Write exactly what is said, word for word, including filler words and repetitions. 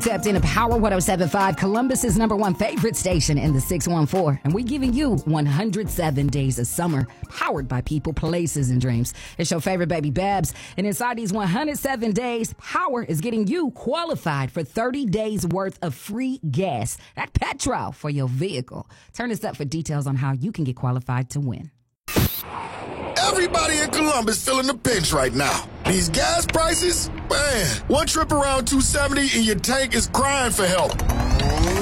tapped into Power one oh seven point five, Columbus's number one favorite station in the six one four. And we're giving you one hundred seven days of summer, powered by people, places, and dreams. It's your favorite baby Babs. And inside these one hundred seven days, Power is getting you qualified for thirty days worth of free gas. That petrol for your vehicle. Turn this up for details on how you can get qualified to win. Everybody in Columbus feeling the pinch right now. These gas prices, man, one trip around two seventy and your tank is crying for help.